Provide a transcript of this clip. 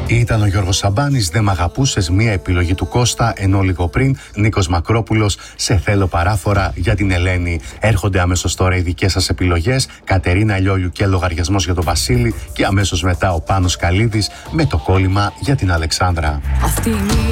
Ήταν ο Γιώργος Σαμπάνης, «Δεν μ' αγαπούσες», μία επιλογή του Κώστα, ενώ λίγο πριν Νίκος Μακρόπουλος, «Σε θέλω παράφορα» για την Ελένη. Έρχονται αμέσως τώρα οι δικές σας επιλογές, Κατερίνα Λιόλιου και «Λογαριασμός για τον Βασίλη», και αμέσως μετά ο Πάνος Καλίδης με «Το κόλλημα» για την Αλεξάνδρα.